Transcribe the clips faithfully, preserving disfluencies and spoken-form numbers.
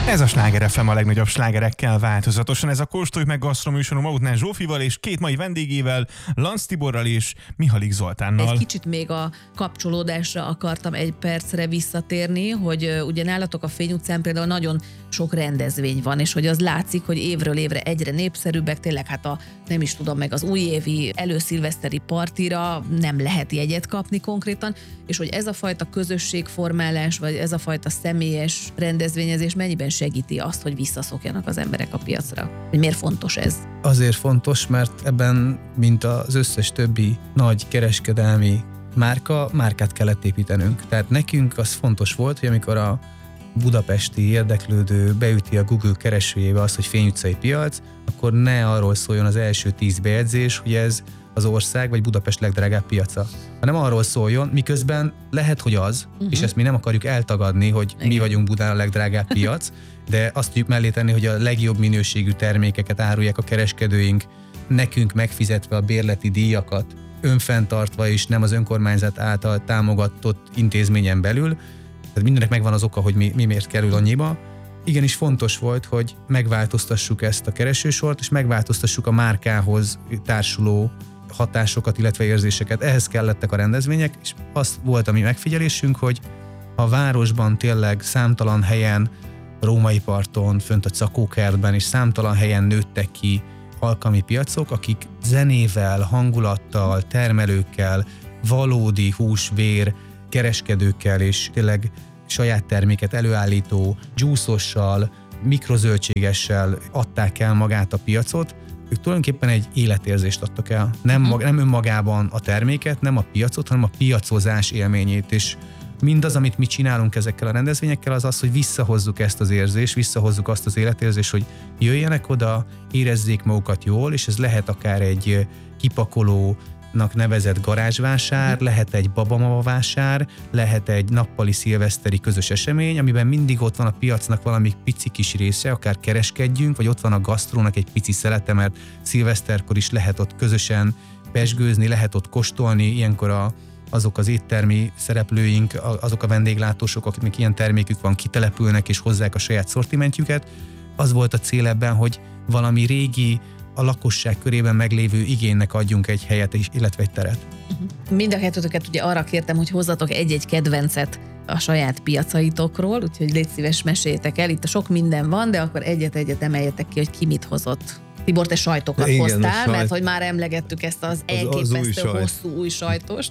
Ez a Sláger ef em a legnagyobb slágerekkel változatosan. Ez a Kóstoljuk meg gasztroműsorom Mautnán Zsófival és két mai vendégével, Lanc Tiborral és Mihalik Zoltánnal. Egy kicsit még a kapcsolódásra akartam egy percre visszatérni, hogy uh, ugye nálatok a Fény utcán például nagyon sok rendezvény van, és hogy az látszik, hogy évről évre egyre népszerűbbek, tényleg hát a, nem is tudom, meg az újévi előszilveszteri partira nem lehet jegyet kapni konkrétan, és hogy ez a fajta közösségformálás, vagy ez a fajta személyes rendezvényezés mennyiben segíti azt, hogy visszaszokjanak az emberek a piacra? Hogy miért fontos ez? Azért fontos, mert ebben, mint az összes többi nagy kereskedelmi márka, márkát kellett építenünk. Tehát nekünk az fontos volt, hogy amikor a budapesti érdeklődő beüti a Google keresőjébe azt, hogy Fény utcai piac, akkor ne arról szóljon az első tíz bejegyzés, hogy ez az ország vagy Budapest legdrágább piaca, hanem arról szóljon, miközben lehet, hogy az, uh-huh. és ezt mi nem akarjuk eltagadni, hogy Igen. mi vagyunk Budán a legdrágább piac, de azt tudjuk mellé tenni, hogy a legjobb minőségű termékeket árulják a kereskedőink, nekünk megfizetve a bérleti díjakat, önfenntartva és nem az önkormányzat által támogatott intézményen belül. Tehát mindennek megvan az oka, hogy mi, mi miért kerül annyiba. Igenis fontos volt, hogy megváltoztassuk ezt a keresősort, és megváltoztassuk a márkához társuló hatásokat, illetve érzéseket. Ehhez kellettek a rendezvények, és az volt a mi megfigyelésünk, hogy a városban tényleg számtalan helyen, Római parton, fönt a Cakókertben, és számtalan helyen nőttek ki alkalmi piacok, akik zenével, hangulattal, termelőkkel, valódi hús-vér kereskedőkkel és tényleg saját terméket előállító dzsúszossal, mikrozöldségessel adták el magát a piacot. Ők tulajdonképpen egy életérzést adtak el. Nem, mag, nem önmagában a terméket, nem a piacot, hanem a piacozás élményét. És mindaz, amit mi csinálunk ezekkel a rendezvényekkel, az az, hogy visszahozzuk ezt az érzést, visszahozzuk azt az életérzést, hogy jöjjenek oda, érezzék magukat jól, és ez lehet akár egy kipakoló, nevezett garázsvásár, lehet egy babamama vásár, lehet egy nappali szilveszteri közös esemény, amiben mindig ott van a piacnak valami pici kis része, akár kereskedjünk, vagy ott van a gasztrónak egy pici szelete, mert szilveszterkor is lehet ott közösen pezsgőzni, lehet ott kóstolni, ilyenkor a, azok az éttermi szereplőink, azok a vendéglátósok, akiknek ilyen termékük van, kitelepülnek és hozzák a saját szortimentjüket. Az volt a cél ebben, hogy valami régi, a lakosság körében meglévő igénynek adjunk egy helyet, illetve egy teret. Uh-huh. Mind a kettőtöket ugye arra kértem, hogy hozzatok egy-egy kedvencet a saját piacaitokról, úgyhogy légy szíves, meséljétek el. Itt a sok minden van, de akkor egyet-egyet emeljetek ki, hogy ki mit hozott. Tibor, te sajtokat Igen, hoztál, sajt... mert hogy már emlegettük ezt az, az elképesztő az új hosszú új sajtost.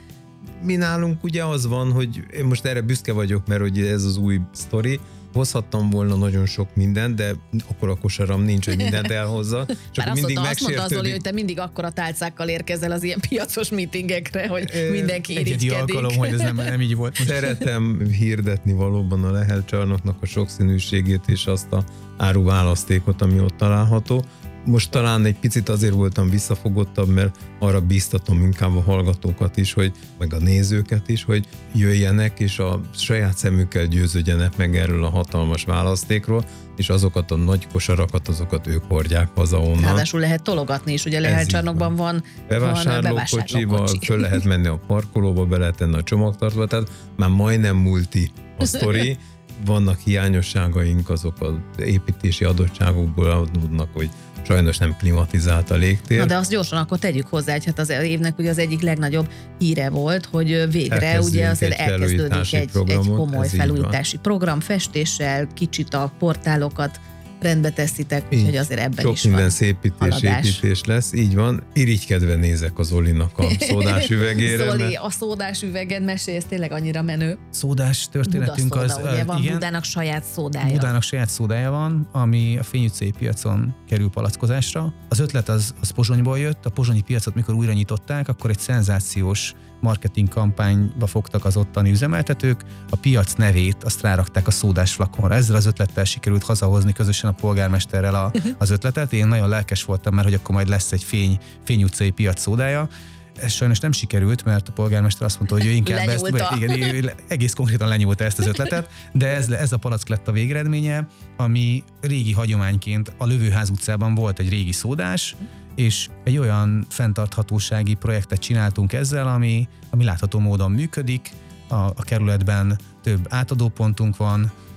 Mi nálunk ugye az van, hogy én most erre büszke vagyok, mert hogy ez az új sztori. Hozhattam volna nagyon sok mindent, de akkor a kosaram nincs, hogy mindent elhozza. Csak mindig mondta, azt mondta Zoli, hogy te mindig akkora tálcákkal érkezel az ilyen piacos meetingekre, hogy mindenki irigykedik. Egyedi alkalom, hogy ez nem, nem így volt. Szeretem hirdetni valóban a Lehel csarnoknak a sokszínűségét és azt a áruválasztékot, ami ott található. Most talán egy picit azért voltam visszafogottabb, mert arra bíztatom inkább a hallgatókat is, hogy, meg a nézőket is, hogy jöjjenek, és a saját szemükkel győződjenek meg erről a hatalmas választékról, és azokat a nagy kosarakat, azokat ők hordják haza onnan. Ráadásul lehet tologatni is, ugye Lehel csarnokban van bevásárlókocsival, föl lehet menni a parkolóba, be lehet tenni a csomagtartóba, tehát már majdnem multi a sztori. Vannak hiányosságaink, azok az építési adottságokból adódnak, hogy sajnos nem klimatizált a légtér. Na de azt gyorsan akkor tegyük hozzá, hogy hát az évnek ugye az egyik legnagyobb híre volt, hogy végre Elkezdünk ugye azért elkezdődik egy, egy komoly felújítási program, festéssel, kicsit a portálokat rendbe teszitek, úgyhogy azért ebben Sok is minden van szépítés, építés lesz, így van. Irigykedve nézek a Zolinak a szódás üvegére. Zoli, mert... a szódás üvegen mesélj, ez tényleg annyira menő. Szódás történetünk Buda az... szóda, ugye van, igen, Budának saját szódája. Budának saját szódája van, ami a Fény utcai piacon kerül palackozásra. Az ötlet az, az Pozsonyból jött, a pozsonyi piacot mikor újra nyitották, akkor egy szenzációs marketing kampányba fogtak az ottani üzemeltetők, a piac nevét azt rárakták a szódás flakonra. Ezzel az ötlettel sikerült hazahozni közösen a polgármesterrel a, az ötletet. Én nagyon lelkes voltam, mert hogy akkor majd lesz egy fény, fény utcai piac szódája. Ez sajnos nem sikerült, mert a polgármester azt mondta, hogy ő inkább ezt, igen, egész konkrétan lenyúlta ezt az ötletet, de ez, ez a palack lett a végeredménye, ami régi hagyományként a Lövőház utcában volt egy régi szódás, és egy olyan fenntarthatósági projektet csináltunk ezzel, ami, ami látható módon működik, a, a kerületben több átadópontunk van,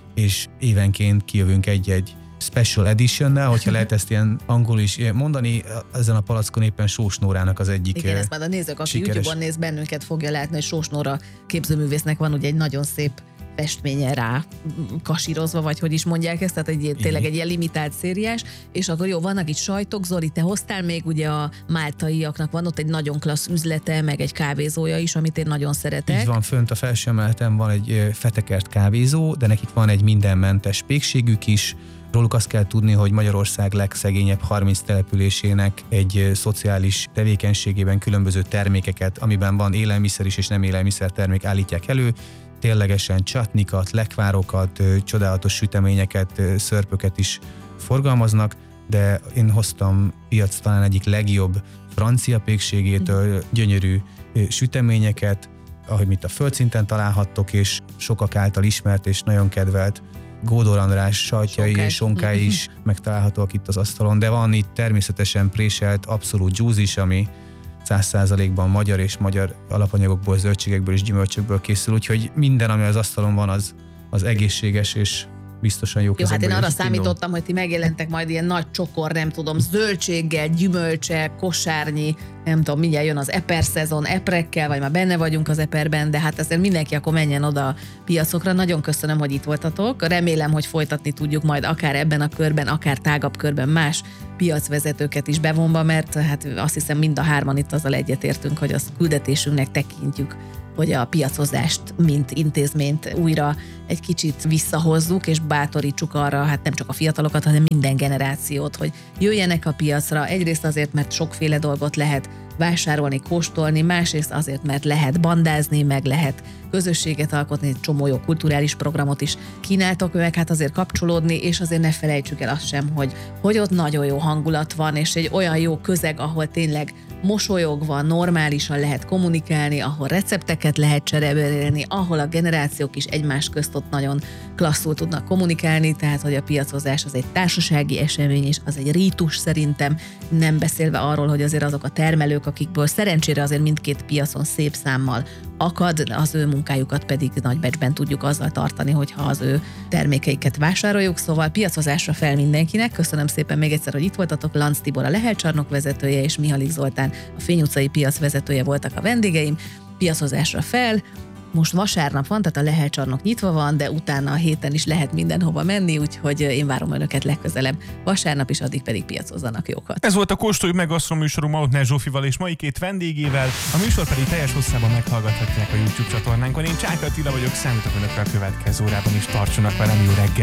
és évenként kijövünk egy-egy special edition-nel, hogyha lehet ezt ilyen angol is mondani, ezen a palackon éppen Sós Nórának az egyik Igen, ezt már a nézők, aki sikeres... YouTube-on néz bennünket, fogja látni, hogy Sós Nóra képzőművésznek van ugye egy nagyon szép festménye rá kasírozva, vagy hogy is mondják ezt, tehát egy, tényleg egy ilyen limitált szériás, és akkor jó, vannak itt sajtok, Zoli, te hoztál még, ugye a máltaiaknak van ott egy nagyon klassz üzlete, meg egy kávézója is, amit én nagyon szeretek. Így van, fönt a felső emeleten van egy fetekert kávézó, de nekik van egy mindenmentes pékségük is. Róluk azt kell tudni, hogy Magyarország legszegényebb harminc településének egy szociális tevékenységében különböző termékeket, amiben van élelmiszer is és nem élelmiszer termék állítják elő, ténylegesen csatnikat, lekvárokat, csodálatos süteményeket, szörpöket is forgalmaznak, de én hoztam piac talán egyik legjobb francia pékségétől gyönyörű süteményeket, ahogy mit a földszinten találhattok, és sokak által ismert és nagyon kedvelt Gódor András sajtjai és sonkái is megtalálhatóak itt az asztalon, de van itt természetesen préselt abszolút juice is, ami száz százalékban magyar és magyar alapanyagokból, zöldségekből és gyümölcsökből készül, úgyhogy minden, ami az asztalon van, az, az egészséges és biztosan jó Jó, kezekbe. hát én arra számítottam, hogy ti megjelentek majd ilyen nagy csokor, nem tudom, zöldséggel, gyümölcsel, kosárnyi, nem tudom, mindjárt jön az eper szezon, eprekkel, vagy már benne vagyunk az eperben, de hát ezért mindenki akkor menjen oda a piacokra. Nagyon köszönöm, hogy itt voltatok. Remélem, hogy folytatni tudjuk majd akár ebben a körben, akár tágabb körben más piacvezetőket is bevonva, mert hát azt hiszem mind a hárman itt azzal egyetértünk, hogy azt küldetésünknek tekintjük, hogy a piacozást, mint intézményt újra egy kicsit visszahozzuk, és bátorítsuk arra, hát nem csak a fiatalokat, hanem minden generációt, hogy jöjjenek a piacra. Egyrészt azért, mert sokféle dolgot lehet vásárolni, kóstolni, másrészt azért, mert lehet bandázni, meg lehet közösséget alkotni, egy csomó jó kulturális programot is kínáltok, meg hát azért kapcsolódni, és azért ne felejtsük el azt sem, hogy, hogy ott nagyon jó hangulat van, és egy olyan jó közeg, ahol tényleg mosolyogva, normálisan lehet kommunikálni, ahol recepteket lehet cserélni, ahol a generációk is egymás közt ott nagyon klasszul tudnak kommunikálni, tehát hogy a piacozás az egy társasági esemény, és az egy rítus szerintem, nem beszélve arról, hogy azért azok a termelők, akikből szerencsére azért mindkét piacon szép számmal akad, az ő munkájukat pedig nagybecsben tudjuk azzal tartani, hogyha az ő termékeiket vásároljuk, szóval piacozásra fel mindenkinek. Köszönöm szépen még egyszer, hogy itt voltatok. Lanz Tibor a Lehel csarnok vezetője, és Mihalik Zoltán a Fény utcai piac vezetője voltak a vendégeim. Piacozásra fel. Most vasárnap van, tehát a Lehel csarnok nyitva van, de utána a héten is lehet mindenhova menni, úgyhogy én várom önöket legközelebb vasárnap, és addig pedig piacozzanak jókat. Ez volt a Kóstoljuk meg gasztronóm műsorunk Mautner Zsófival és mai két vendégével, a műsor pedig teljes hosszában meghallgathatják a YouTube csatornánkon. Én Csáky Attila vagyok, számítok önökre a következő órában is, tartsanak velem, jó reggel!